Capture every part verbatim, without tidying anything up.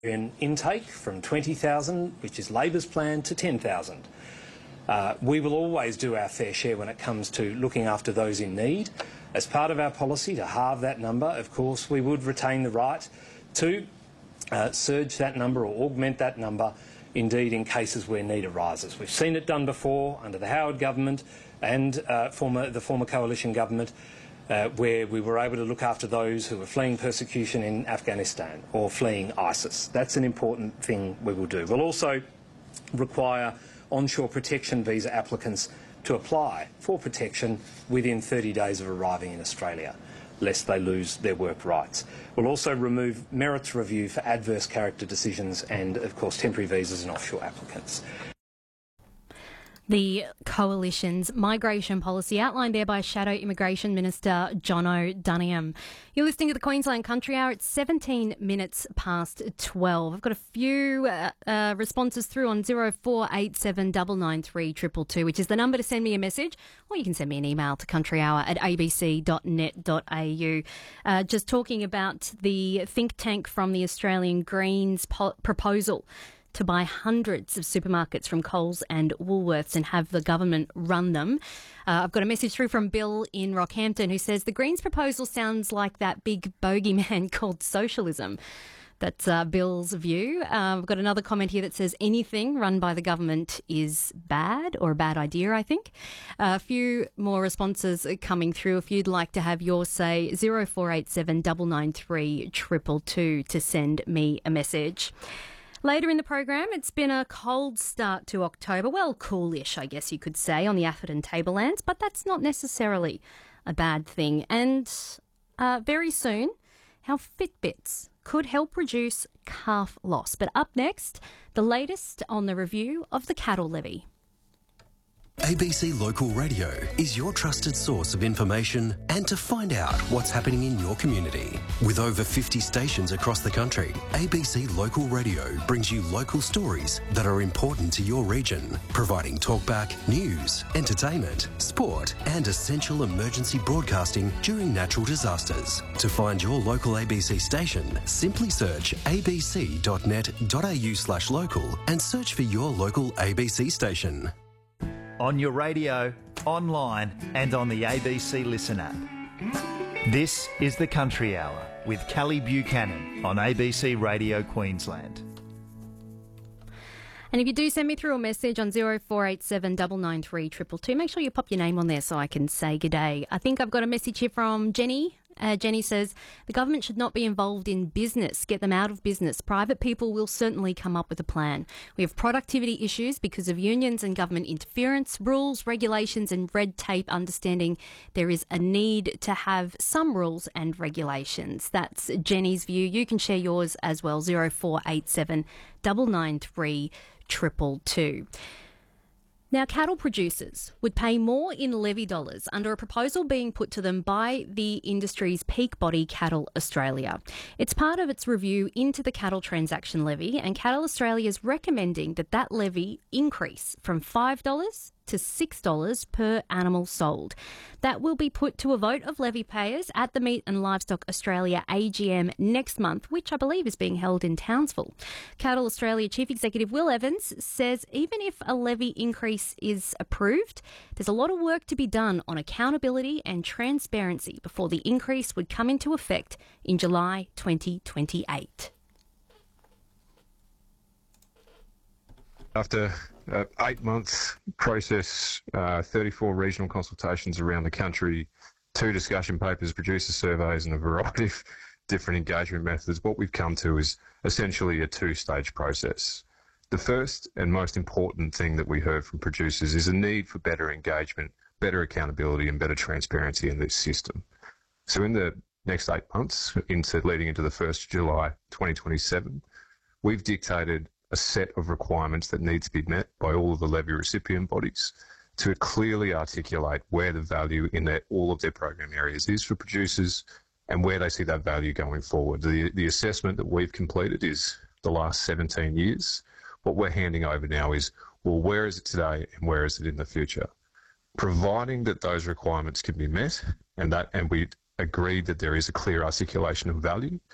in intake from twenty thousand, which is Labor's plan, to ten thousand. Uh, we will always do our fair share when it comes to looking after those in need. As part of our policy to halve that number, of course, we would retain the right to uh, surge that number or augment that number, indeed, in cases where need arises. We've seen it done before under the Howard government and uh, former, the former coalition government, uh, where we were able to look after those who were fleeing persecution in Afghanistan or fleeing ISIS. That's an important thing we will do. We'll also require onshore protection visa applicants to apply for protection within thirty days of arriving in Australia, lest they lose their work rights. We'll also remove merits review for adverse character decisions and, of course, temporary visas and offshore applicants. The Coalition's migration policy outlined there by Shadow Immigration Minister Jono Duniam. You're listening to the Queensland Country Hour. It's seventeen minutes past twelve. I've got a few uh, uh, responses through on zero four eight seven nine nine three two two two, which is the number to send me a message, or you can send me an email to countryhour at a b c dot net dot a u. Uh, just talking about the think tank from the Australian Greens po- proposal to buy hundreds of supermarkets from Coles and Woolworths and have the government run them. Uh, I've got a message through from Bill in Rockhampton who says the Greens proposal sounds like that big bogeyman called socialism. That's uh, Bill's view. Uh, I've got another comment here that says anything run by the government is bad, or a bad idea, I think. Uh, a few more responses are coming through. If you'd like to have yours, say zero four eight seven nine nine three two two two to send me a message. Later in the program, it's been a cold start to October. Well, coolish, I guess you could say, on the Atherton Tablelands, but that's not necessarily a bad thing. And uh, very soon, how Fitbits could help reduce calf loss. But up next, the latest on the review of the cattle levy. A B C Local Radio is your trusted source of information and to find out what's happening in your community. With over fifty stations across the country, A B C Local Radio brings you local stories that are important to your region, providing talkback, news, entertainment, sport and essential emergency broadcasting during natural disasters. To find your local A B C station, simply search a b c dot net dot a u slash local and search for your local A B C station. On your radio, online and on the A B C Listen app. This is the Country Hour with Kelly Buchanan on A B C Radio Queensland. And if you do send me through a message on zero four eight seven nine nine three two two two, make sure you pop your name on there so I can say good day. I think I've got a message here from Jenny. Uh, Jenny says, the government should not be involved in business. Get them out of business. Private people will certainly come up with a plan. We have productivity issues because of unions and government interference, rules, regulations and red tape. Understanding there is a need to have some rules and regulations. That's Jenny's view. You can share yours as well, zero four eight seven nine nine three two two two. Now, cattle producers would pay more in levy dollars under a proposal being put to them by the industry's peak body, Cattle Australia. It's part of its review into the cattle transaction levy, and Cattle Australia is recommending that that levy increase from five dollars to six dollars per animal sold. That will be put to a vote of levy payers at the Meat and Livestock Australia A G M next month, which I believe is being held in Townsville. Cattle Australia Chief Executive Will Evans says even if a levy increase is approved, there's a lot of work to be done on accountability and transparency before the increase would come into effect in July twenty twenty-eight. After uh, eight months process, uh, thirty-four regional consultations around the country, two discussion papers, producer surveys and a variety of different engagement methods, what we've come to is essentially a two-stage process. The first and most important thing that we heard from producers is a need for better engagement, better accountability and better transparency in this system. So in the next eight months, into leading into the first of July twenty twenty-seven, we've dictated a set of requirements that need to be met by all of the levy recipient bodies to clearly articulate where the value in their, all of their program areas is for producers and where they see that value going forward. The, the assessment that we've completed is the last seventeen years. What we're handing over now is, well, where is it today and where is it in the future? Providing that those requirements can be met and that, and we agreed that there is a clear articulation of value,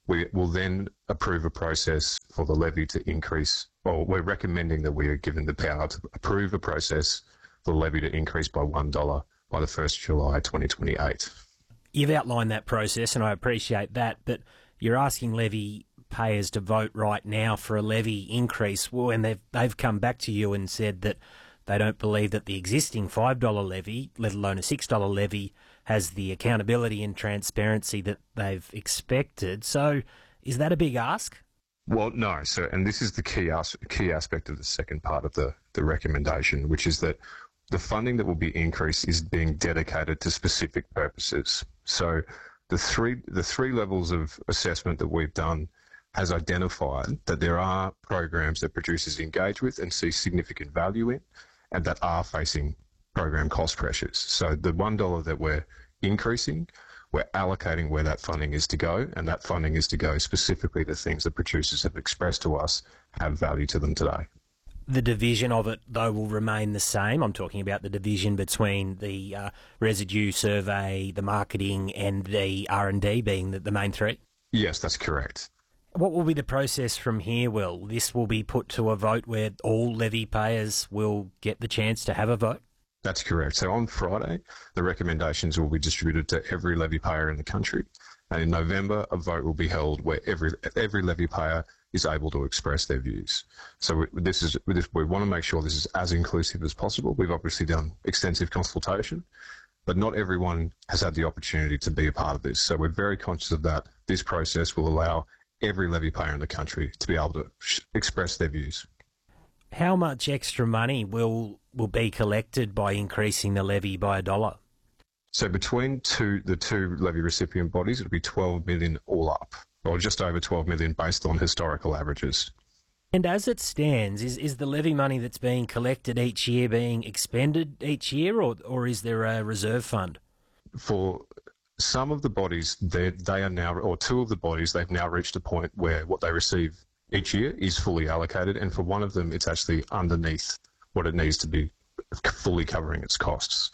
We will then approve a process for the levy to increase, or we're recommending that we are given the power to approve a process for the levy to increase by one dollar by the first of July twenty twenty-eight. You've outlined that process, and I appreciate that, but you're asking levy payers to vote right now for a levy increase, well, and they've, they've come back to you and said that they don't believe that the existing five dollar levy, let alone a six dollar levy, has the accountability and transparency that they've expected. So is that a big ask? Well, no. So, and this is the key as- key aspect of the second part of the, the recommendation, which is that the funding that will be increased is being dedicated to specific purposes. So the three the three levels of assessment that we've done has identified that there are programs that producers engage with and see significant value in and that are facing program cost pressures. So the one dollar that we're increasing, we're allocating where that funding is to go, and that funding is to go specifically to things that producers have expressed to us have value to them today. The division of it, though, will remain the same. I'm talking about the division between the uh, residue survey, the marketing and the R and D being the, the main three? Yes, that's correct. What will be the process from here, Will? This will be put to a vote where all levy payers will get the chance to have a vote? That's correct. So on Friday, the recommendations will be distributed to every levy payer in the country. And in November, a vote will be held where every every levy payer is able to express their views. So we, this is we want to make sure this is as inclusive as possible. We've obviously done extensive consultation, but not everyone has had the opportunity to be a part of this. So we're very conscious of that. This process will allow every levy payer in the country to be able to sh- express their views. How much extra money will will be collected by increasing the levy by a dollar? So between two the two levy recipient bodies, it'll be twelve million all up, or just over twelve million based on historical averages. And as it stands, is, is the levy money that's being collected each year being expended each year, or or is there a reserve fund? For some of the bodies, they they are now, or two of the bodies, they've now reached a point where what they receive each year is fully allocated, and for one of them, it's actually underneath what it needs to be, fully covering its costs.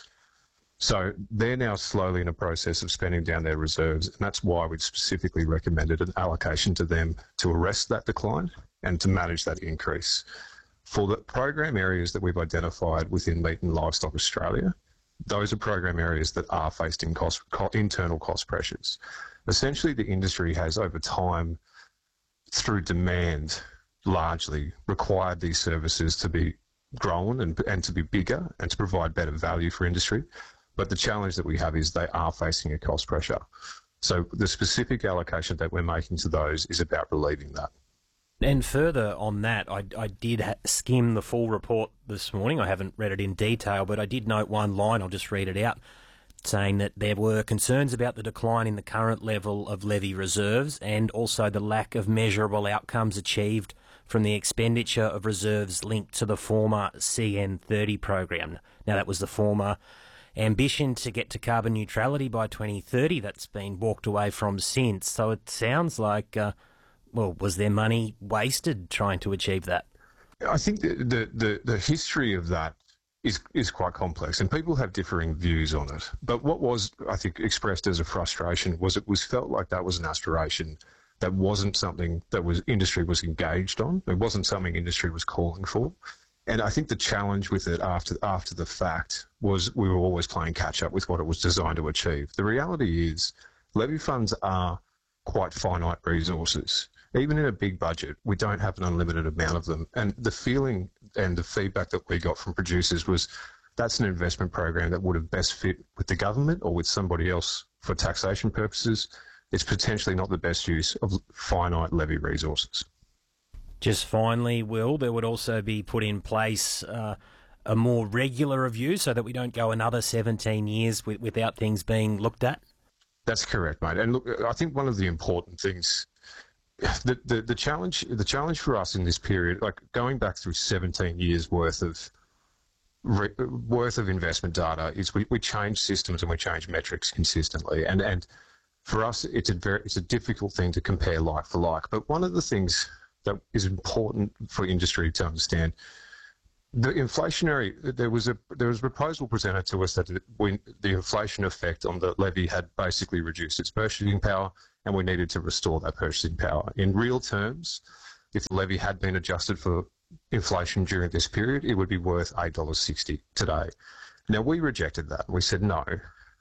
So they're now slowly in a process of spending down their reserves, and that's why we've specifically recommended an allocation to them to arrest that decline and to manage that increase. For the program areas that we've identified within Meat and Livestock Australia, those are program areas that are facing cost, co- internal cost pressures. Essentially, the industry has over time, through demand, largely required these services to be grown and, and to be bigger and to provide better value for industry. But the challenge that we have is they are facing a cost pressure. So the specific allocation that we're making to those is about relieving that. And further on that, I, I did ha- skim the full report this morning. I haven't read it in detail, but I did note one line, I'll just read it out, saying that there were concerns about the decline in the current level of levy reserves and also the lack of measurable outcomes achieved from the expenditure of reserves linked to the former C N thirty program. Now, that was the former ambition to get to carbon neutrality by twenty thirty that's been walked away from since. So it sounds like, uh, well, was there money wasted trying to achieve that? I think the, the, the, the history of that is is quite complex, and people have differing views on it. But what was, I think, expressed as a frustration was it was felt like that was an aspiration that wasn't something that was industry was engaged on. It wasn't something industry was calling for. And I think the challenge with it after after the fact was we were always playing catch up with what it was designed to achieve. The reality is levy funds are quite finite resources. Even in a big budget, we don't have an unlimited amount of them. And the feeling and the feedback that we got from producers was that's an investment program that would have best fit with the government or with somebody else for taxation purposes. It's potentially not the best use of finite levy resources. Just finally, Will, there would also be put in place uh, a more regular review so that we don't go another seventeen years with, without things being looked at? That's correct, mate. And look, I think one of the important things, the, the, the challenge the challenge for us in this period, like going back through seventeen years worth of re, worth of investment data, is we, we change systems and we change metrics consistently. And and for us, it's a very it's a difficult thing to compare like for like. But one of the things that is important for industry to understand, the inflationary there was a there was a proposal presented to us that it, when the inflation effect on the levy had basically reduced its purchasing power and we needed to restore that purchasing power. In real terms, if the levy had been adjusted for inflation during this period, it would be worth eight dollars sixty today. Now, we rejected that. We said no.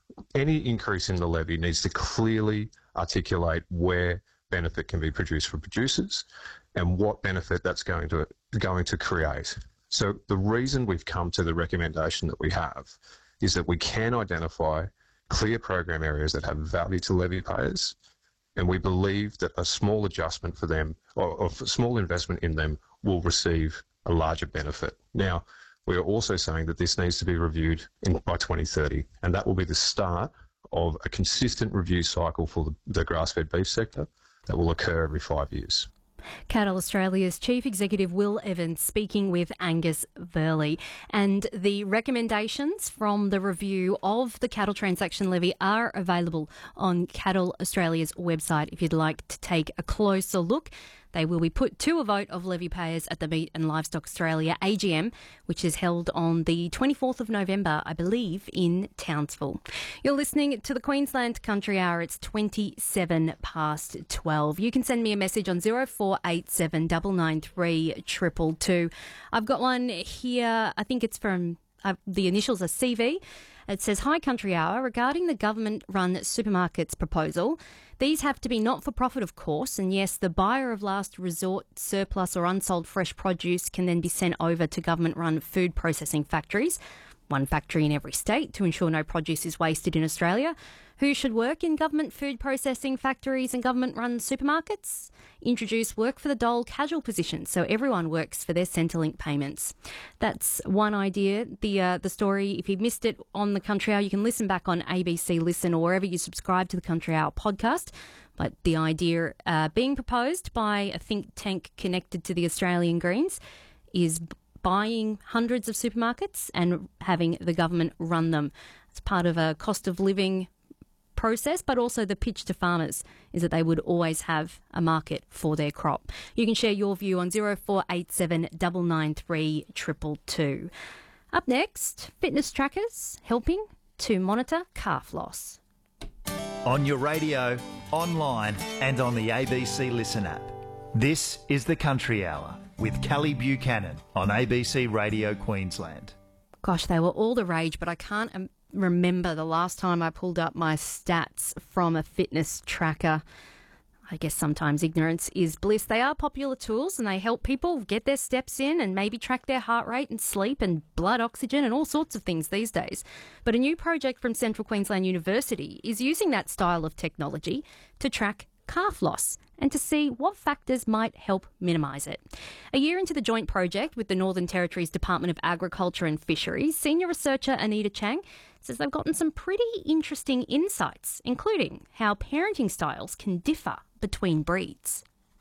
Any increase in the levy needs to clearly articulate where benefit can be produced for producers and what benefit that's going to going to create. So the reason we've come to the recommendation that we have is that we can identify clear program areas that have value to levy payers, and we believe that a small adjustment for them or, or a small investment in them will receive a larger benefit. Now, we are also saying that this needs to be reviewed in, by twenty thirty, and that will be the start of a consistent review cycle for the, the grass-fed beef sector that will occur every five years. Cattle Australia's Chief Executive Will Evans speaking with Angus Verley. And the recommendations from the review of the cattle transaction levy are available on Cattle Australia's website if you'd like to take a closer look. They will be put to a vote of levy payers at the Meat and Livestock Australia A G M, which is held on the twenty-fourth of November, I believe, in Townsville. You're listening to the Queensland Country Hour. It's twenty-seven past twelve. You can send me a message on zero four eight seven nine nine three two two two. I've got one here. I think it's from uh, the initials are C V. It says, "Hi Country Hour, regarding the government-run supermarkets proposal, these have to be not-for-profit, of course, and yes, the buyer of last resort surplus or unsold fresh produce can then be sent over to government-run food processing factories, one factory in every state, to ensure no produce is wasted in Australia. Who should work in government food processing factories and government-run supermarkets? Introduce work for the dole casual position so everyone works for their Centrelink payments." That's one idea. The uh, the story, if you missed it on the Country Hour, you can listen back on A B C Listen or wherever you subscribe to the Country Hour podcast. But the idea uh, being proposed by a think tank connected to the Australian Greens is buying hundreds of supermarkets and having the government run them. It's part of a cost of living process, but also the pitch to farmers is that they would always have a market for their crop. You can share your view on zero four eight seven nine nine three two two two. Up next, fitness trackers helping to monitor calf loss. On your radio, online and on the A B C Listen app. This is the Country Hour with Callie Buchanan on A B C Radio Queensland. Gosh, they were all the rage, but I can't um, remember the last time I pulled up my stats from a fitness tracker. I guess sometimes ignorance is bliss. They are popular tools and they help people get their steps in and maybe track their heart rate and sleep and blood oxygen and all sorts of things these days. But a new project from Central Queensland University is using that style of technology to track calf loss and to see what factors might help minimise it. A year into the joint project with the Northern Territory's Department of Agriculture and Fisheries, senior researcher Anita Chang says they've gotten some pretty interesting insights, including how parenting styles can differ between breeds.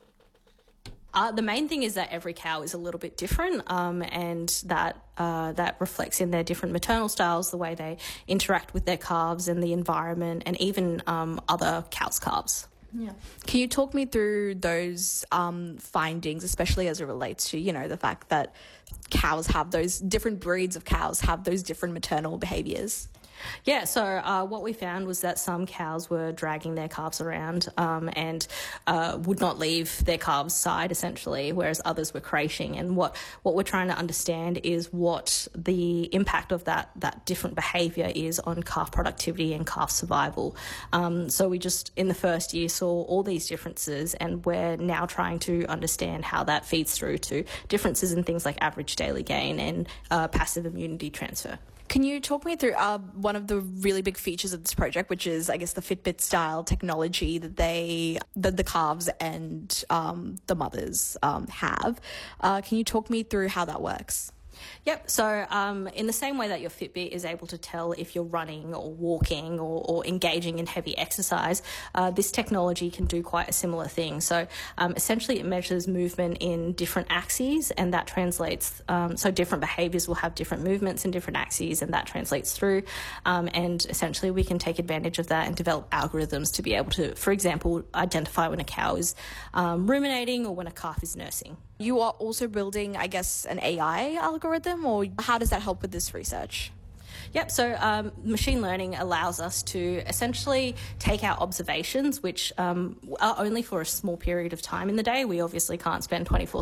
Uh, the main thing is that every cow is a little bit different, um, and that uh, that reflects in their different maternal styles, the way they interact with their calves and the environment, and even um, other cows' calves. Yeah. Can you talk me through those um, findings, especially as it relates to, you know, the fact that cows have those different breeds of cows have those different maternal behaviours? Yeah, so uh, what we found was that some cows were dragging their calves around um, and uh, would not leave their calves' side, essentially, whereas others were crashing. And what, what we're trying to understand is what the impact of that, that different behaviour is on calf productivity and calf survival. Um, so we just, in the first year, saw all these differences, and we're now trying to understand how that feeds through to differences in things like average daily gain and uh, passive immunity transfer. Can you talk me through uh, one of the really big features of this project, which is, I guess, the Fitbit style technology that they, that the calves and um, the mothers um, have? Uh, can you talk me through how that works? Yep, so um, in the same way that your Fitbit is able to tell if you're running or walking or, or engaging in heavy exercise, uh, this technology can do quite a similar thing. So um, essentially it measures movement in different axes, and that translates, um, so different behaviours will have different movements in different axes, and that translates through. Um, and essentially we can take advantage of that and develop algorithms to be able to, for example, identify when a cow is um, ruminating or when a calf is nursing. You are also building, I guess, an A I algorithm, or how does that help with this research? Yep, so um, machine learning allows us to essentially take our observations, which um, are only for a small period of time in the day. We obviously can't spend twenty-four